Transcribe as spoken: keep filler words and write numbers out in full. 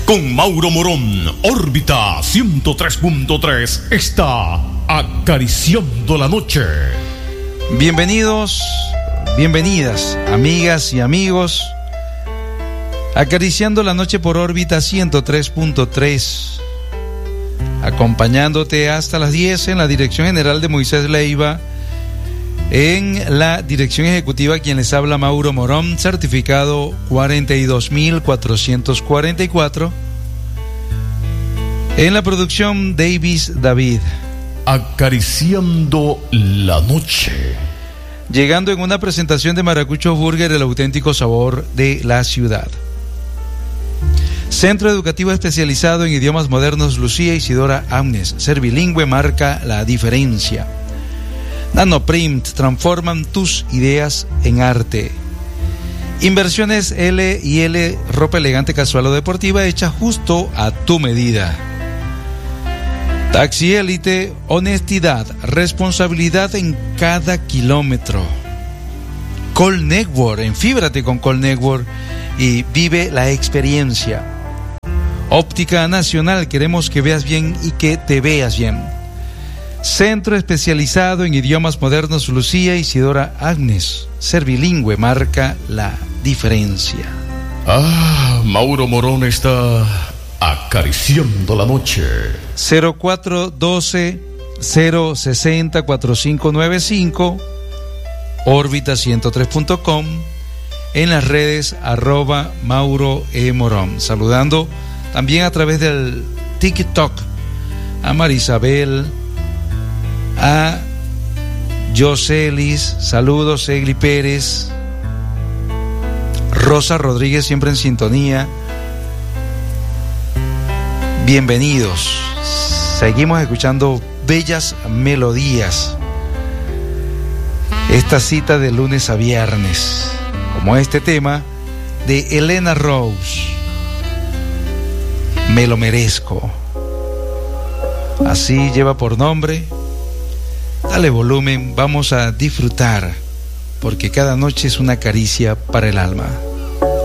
Con Mauro Morón, órbita ciento tres punto tres está acariciando la noche. Bienvenidos, bienvenidas, amigas y amigos. Acariciando la noche por órbita ciento tres punto tres. Acompañándote hasta las diez en la dirección general de Moisés Leiva. En la dirección ejecutiva, quien les habla, Mauro Morón, certificado cuarenta y dos mil cuatrocientos cuarenta y cuatro. En la producción, Davis David. Acariciando la noche. Llegando en una presentación de Maracucho Burger, el auténtico sabor de la ciudad. Centro Educativo Especializado en Idiomas Modernos Lucía Isidora Amnes. Ser bilingüe marca la diferencia. Nanoprint, transforman tus ideas en arte. Inversiones L y L, ropa elegante, casual o deportiva hecha justo a tu medida. Taxi Élite, honestidad, responsabilidad en cada kilómetro. Call Network, enfíbrate con Call Network y vive la experiencia. Óptica Nacional, queremos que veas bien y que te veas bien. Centro especializado en idiomas modernos Lucía Isidora Agnes. Ser bilingüe marca la diferencia. Ah, Mauro Morón está acariciando la noche. cero cuatro uno dos, cero seis cero, cuatro cinco nueve cinco, órbita ciento tres punto com, en las redes arroba Mauro E. Morón. Saludando también a través del TikTok a Marisabel, a Joselis, saludos, Egli Pérez, Rosa Rodríguez, siempre en sintonía. Bienvenidos. Seguimos escuchando bellas melodías. Esta cita de lunes a viernes, como este tema de Elena Rose, Me lo merezco. Así lleva por nombre. Dale volumen, vamos a disfrutar, porque cada noche es una caricia para el alma.